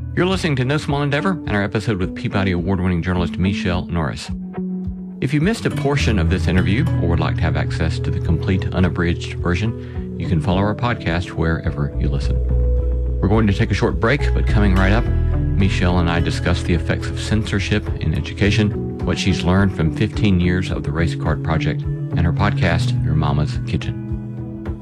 You're listening to No Small Endeavor and our episode with Peabody Award-winning journalist Michele Norris. If you missed a portion of this interview or would like to have access to the complete unabridged version, you can follow our podcast wherever you listen. We're going to take a short break, but coming right up, Michele and I discuss the effects of censorship in education, what she's learned from 15 years of the Race Card Project, and her podcast, Your Mama's Kitchen.